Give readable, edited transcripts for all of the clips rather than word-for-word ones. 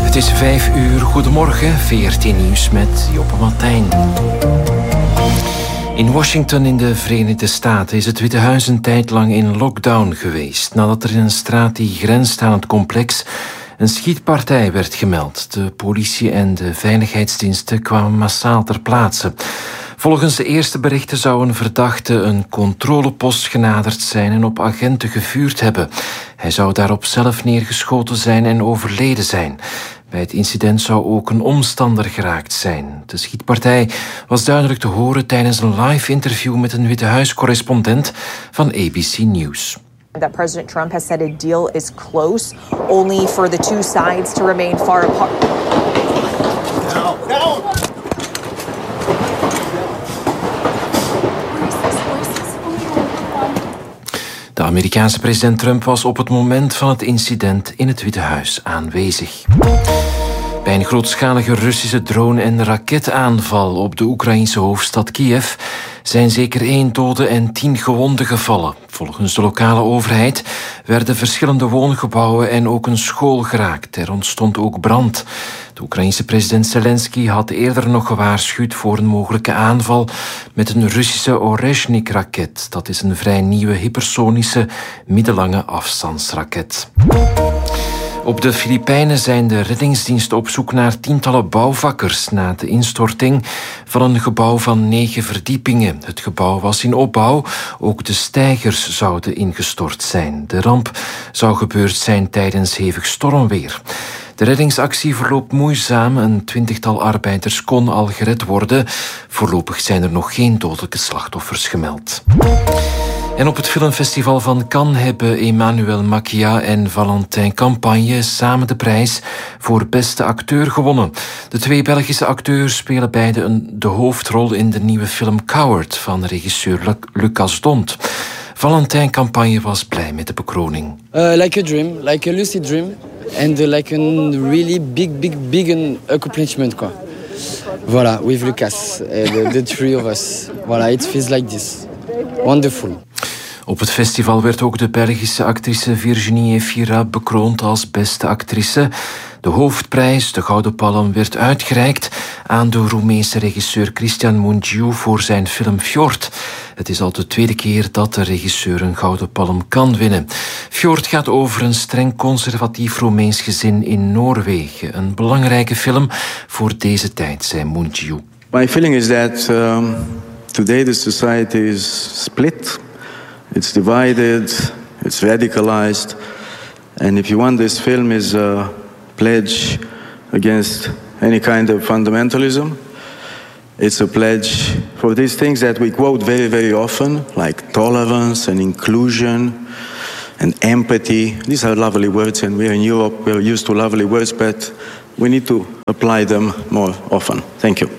Het is 5:00. Goedemorgen, VRT Nieuws met Joppe Martijn. In Washington in de Verenigde Staten is het Witte Huis een tijd lang in lockdown geweest, nadat er in een straat die grenst aan het complex een schietpartij werd gemeld. De politie en de veiligheidsdiensten kwamen massaal ter plaatse. Volgens de eerste berichten zou een verdachte een controlepost genaderd zijn en op agenten gevuurd hebben. Hij zou daarop zelf neergeschoten zijn en overleden zijn. Bij het incident zou ook een omstander geraakt zijn. De schietpartij was duidelijk te horen tijdens een live interview met een Witte Huis-correspondent van ABC News. That President Trump has said a deal is close, only for the two sides to remain far apart. De Amerikaanse president Trump was op het moment van het incident in het Witte Huis aanwezig. Bij een grootschalige Russische drone- en raketaanval op de Oekraïnse hoofdstad Kiev zijn zeker 1 dode en 10 gewonden gevallen. Volgens de lokale overheid werden verschillende woongebouwen en ook een school geraakt. Er ontstond ook brand. De Oekraïense president Zelensky had eerder nog gewaarschuwd voor een mogelijke aanval met een Russische Orezhnik-raket. Dat is een vrij nieuwe hypersonische middellange afstandsraket. Op de Filipijnen zijn de reddingsdiensten op zoek naar tientallen bouwvakkers na de instorting van een gebouw van 9 verdiepingen. Het gebouw was in opbouw, ook de steigers zouden ingestort zijn. De ramp zou gebeurd zijn tijdens hevig stormweer. De reddingsactie verloopt moeizaam, een 20-tal arbeiders kon al gered worden. Voorlopig zijn er nog geen dodelijke slachtoffers gemeld. En op het filmfestival van Cannes hebben Emmanuel Macia en Valentin Campagne samen de prijs voor beste acteur gewonnen. De 2 Belgische acteurs spelen beide de hoofdrol in de nieuwe film Coward van regisseur Lucas Dont. Valentin Campagne was blij met de bekroning. Like a dream, like a lucid dream. And like a really big accomplishment, quoi. Voilà, with Lucas, the three of us. Voilà, it feels like this. Wonderful. Op het festival werd ook de Belgische actrice Virginie Efira bekroond als beste actrice. De hoofdprijs, de Gouden Palm, werd uitgereikt aan de Roemeense regisseur Cristian Mungiu voor zijn film Fjord. Het is al de 2e keer dat de regisseur een Gouden Palm kan winnen. Fjord gaat over een streng conservatief Roemeens gezin in Noorwegen. Een belangrijke film voor deze tijd, zei Mungiu. My feeling is that today the society is split. It's divided, it's radicalized. And if you want, this film is a pledge against any kind of fundamentalism. It's a pledge for these things that we quote very, very often, like tolerance and inclusion and empathy. These are lovely words, and we're in Europe, we're used to lovely words, but we need to apply them more often. Thank you.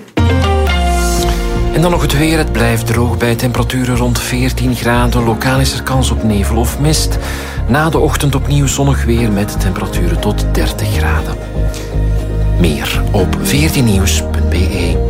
En dan nog het weer. Het blijft droog bij temperaturen rond 14 graden. Lokaal is er kans op nevel of mist. Na de ochtend opnieuw zonnig weer met temperaturen tot 30 graden. Meer op 14nieuws.be.